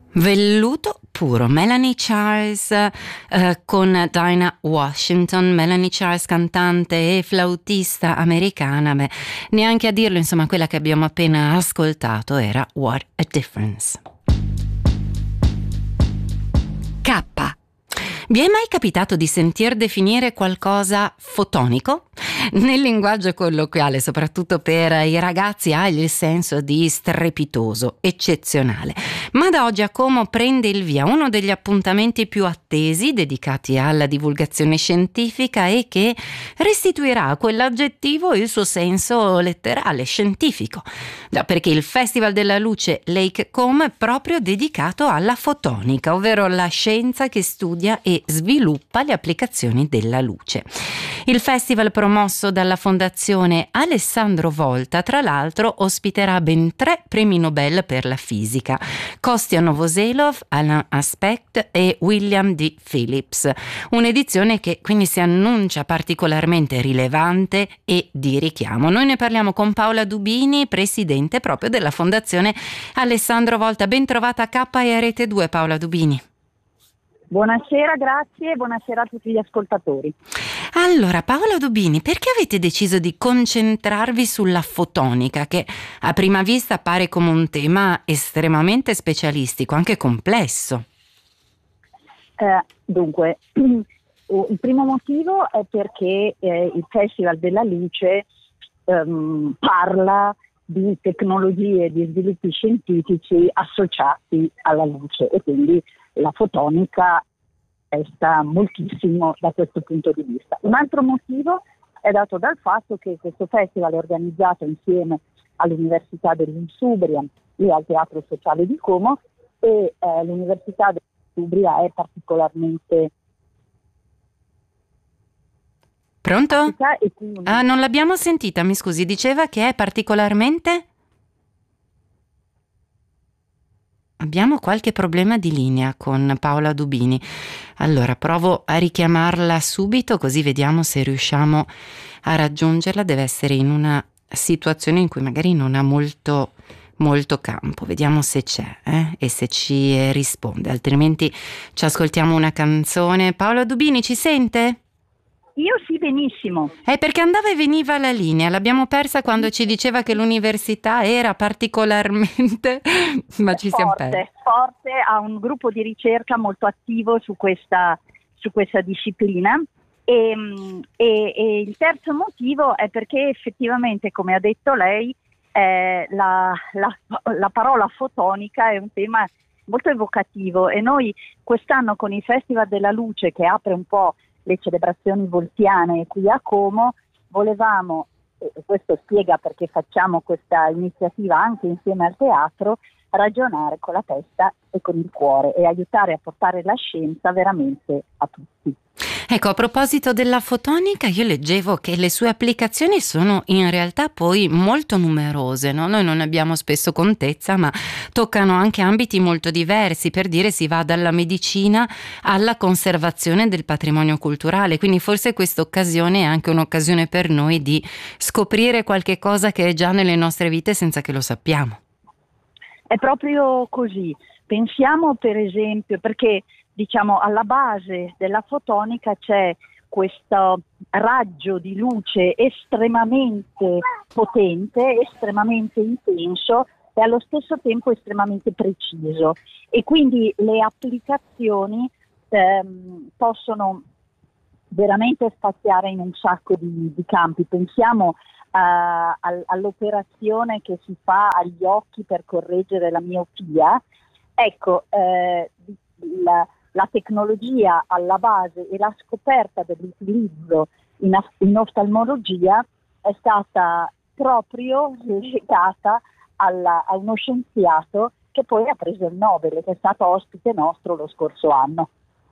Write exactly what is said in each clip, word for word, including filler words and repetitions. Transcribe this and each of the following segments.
Velluto puro, Melanie Charles eh, con Dinah Washington, Melanie Charles cantante e flautista americana, beh, neanche a dirlo, insomma, quella che abbiamo appena ascoltato era What a Difference. K. Vi è mai capitato di sentir definire qualcosa fotonico? Nel linguaggio colloquiale, soprattutto per i ragazzi, ha il senso di strepitoso, eccezionale. Ma da oggi a Como prende il via uno degli appuntamenti più attesi dedicati alla divulgazione scientifica e che restituirà a quell'aggettivo il suo senso letterale, scientifico. Già, perché il Festival della Luce Lake Como è proprio dedicato alla fotonica, ovvero la scienza che studia e sviluppa le applicazioni della luce. Il festival, promosso dalla Fondazione Alessandro Volta, tra l'altro ospiterà ben tre premi Nobel per la fisica: Kostya Novoselov, Alain Aspect e William D. Phillips. Un'edizione che quindi si annuncia particolarmente rilevante e di richiamo. Noi ne parliamo con Paola Dubini, presidente proprio della Fondazione Alessandro Volta. Ben trovata a K e a Rete due, Paola Dubini. Buonasera, grazie e buonasera a tutti gli ascoltatori. Allora, Paola Dubini, perché avete deciso di concentrarvi sulla fotonica, che a prima vista pare come un tema estremamente specialistico, anche complesso? Eh, dunque, il primo motivo è perché eh, il Festival della Luce ehm, parla di tecnologie, di sviluppi scientifici associati alla luce, e quindi la fotonica sta moltissimo da questo punto di vista. Un altro motivo è dato dal fatto che questo festival è organizzato insieme all'Università dell'Insubria e al Teatro Sociale di Como, e eh, l'Università dell'Insubria è particolarmente... Pronto? E quindi... Ah, non l'abbiamo sentita, mi scusi, diceva che è particolarmente... Abbiamo qualche problema di linea con Paola Dubini. Allora provo a richiamarla subito, così vediamo se riusciamo a raggiungerla. Deve essere in una situazione in cui magari non ha molto, molto campo. Vediamo se c'è eh? e se ci risponde, altrimenti ci ascoltiamo una canzone. Paola Dubini, ci sente? Io sì, benissimo. È perché andava e veniva la linea, l'abbiamo persa quando ci diceva che l'università era particolarmente... ma ci siamo persi. Forte, ha un gruppo di ricerca molto attivo su questa, su questa disciplina, e, e, e il terzo motivo è perché effettivamente, come ha detto lei, eh, la, la, la parola fotonica è un tema molto evocativo, e noi quest'anno con il Festival della Luce, che apre un po' le celebrazioni voltiane qui a Como, volevamo, e questo spiega perché facciamo questa iniziativa anche insieme al teatro, ragionare con la testa e con il cuore e aiutare a portare la scienza veramente a tutti. Ecco, a proposito della fotonica, io leggevo che le sue applicazioni sono in realtà poi molto numerose, no? Noi non abbiamo spesso contezza, ma toccano anche ambiti molto diversi. Per dire, si va dalla medicina alla conservazione del patrimonio culturale, quindi forse questa occasione è anche un'occasione per noi di scoprire qualche cosa che è già nelle nostre vite senza che lo sappiamo. È proprio così. Pensiamo per esempio, perché diciamo alla base della fotonica c'è questo raggio di luce estremamente potente, estremamente intenso e allo stesso tempo estremamente preciso, e quindi le applicazioni ehm, possono veramente spaziare in un sacco di, di campi. Pensiamo Uh, all'operazione che si fa agli occhi per correggere la miopia. Ecco, eh, la, la tecnologia alla base e la scoperta dell'utilizzo in, in oftalmologia è stata proprio legata alla, a uno scienziato che poi ha preso il Nobel, che è stato ospite nostro lo scorso anno.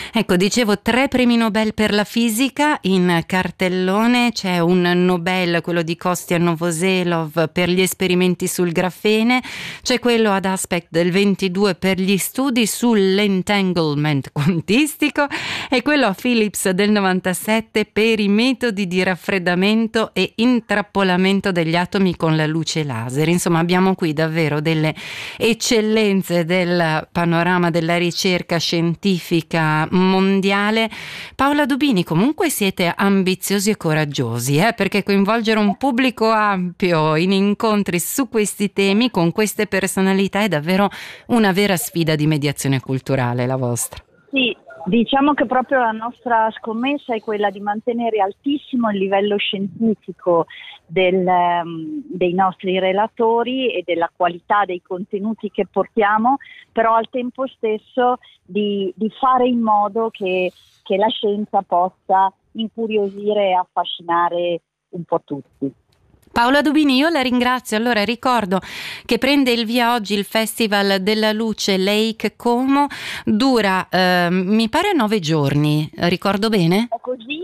Ecco, dicevo tre premi Nobel per la fisica in cartellone, c'è un Nobel, quello di Kostya Novoselov, per gli esperimenti sul grafene, c'è quello ad Aspect del ventidue per gli studi sull'entanglement quantistico e quello a Phillips del novantasette per i metodi di raffreddamento e intrappolamento degli atomi con la luce laser. Insomma, abbiamo qui davvero delle eccellenze del panorama della ricerca scientifica mondiale. Paola Dubini, comunque siete ambiziosi e coraggiosi, eh? Perché coinvolgere un pubblico ampio in incontri su questi temi con queste personalità è davvero una vera sfida di mediazione culturale, la vostra. Sì, diciamo che proprio la nostra scommessa è quella di mantenere altissimo il livello scientifico del, um, dei nostri relatori e della qualità dei contenuti che portiamo, però al tempo stesso di, di fare in modo che, che la scienza possa incuriosire e affascinare un po' tutti. Paola Dubini, io la ringrazio. Allora ricordo che prende il via oggi il Festival della Luce Lake Como, dura eh, mi pare nove giorni, ricordo bene? È così,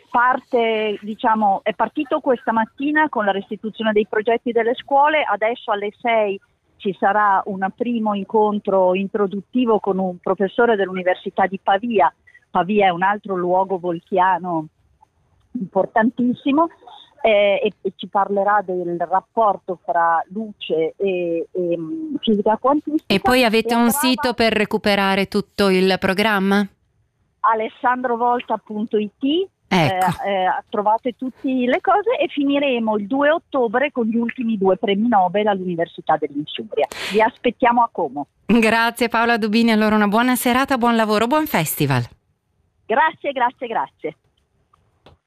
parte, diciamo, è partito questa mattina con la restituzione dei progetti delle scuole, adesso alle sei ci sarà un primo incontro introduttivo con un professore dell'Università di Pavia. Pavia è un altro luogo volchiano importantissimo. Eh, e, e ci parlerà del rapporto fra luce e, e um, fisica quantistica. E poi avete e un avrà sito per recuperare tutto il programma? alessandrovolta punto it. Ecco. Eh, eh, trovate tutte le cose e finiremo il due ottobre con gli ultimi due premi Nobel all'Università dell'Insubria. Vi aspettiamo a Como. Grazie Paola Dubini, allora una buona serata, buon lavoro, buon festival. Grazie, grazie, grazie.